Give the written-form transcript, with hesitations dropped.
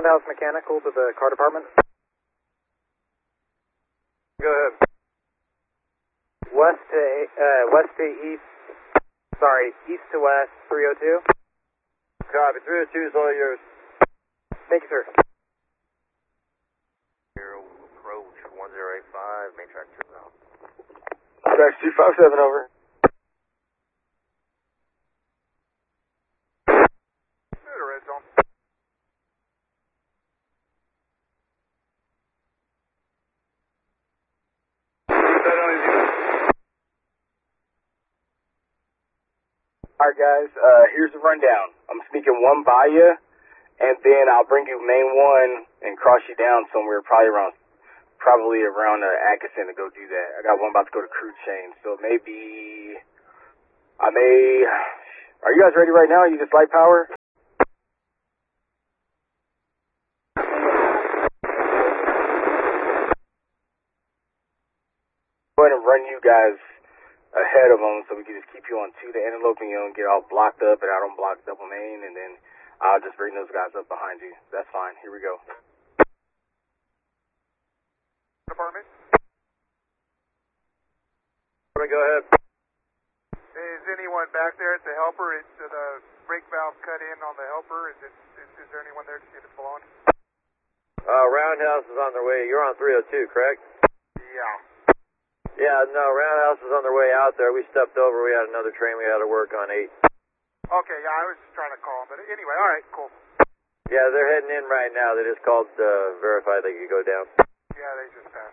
Roundhouse Mechanical to the car department. Go ahead. West to east. Sorry, east to west, 302. Copy. 302 is all yours. Thank you, sir. Approach 1085, main track 2 now. Track 257 over. Red zone. Alright guys, here's the rundown. I'm sneaking one by you, and then I'll bring you main one and cross you down somewhere, probably around Atkinson to go do that. I got one about to go to Crude Chain, so maybe are you guys ready right now? Are you just light power? Go ahead and run you guys ahead of them so we can just keep you on 2 to antelope and you don't get all blocked up and I don't block double main, and then I'll just bring those guys up behind you. That's fine. Here we go. Department. Go ahead. Is anyone back there at the helper? Is the brake valve cut in on the helper? Is there anyone there to see if it's blown? Roundhouse is on their way. You're on 302, correct? Yeah. Yeah, no, Roundhouse is on their way out there. We stepped over. We had another train we had to work on 8. Okay, yeah, I was just trying to call them, but anyway, all right, cool. Yeah, they're heading in right now. They just called to verify they could go down. Yeah, they just passed.